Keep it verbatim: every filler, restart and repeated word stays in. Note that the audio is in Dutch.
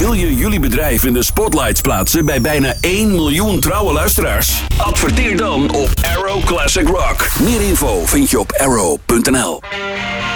Wil je jullie bedrijf in de spotlights plaatsen bij bijna één miljoen trouwe luisteraars? Adverteer dan op Aero Classic Rock. Meer info vind je op aero punt n l.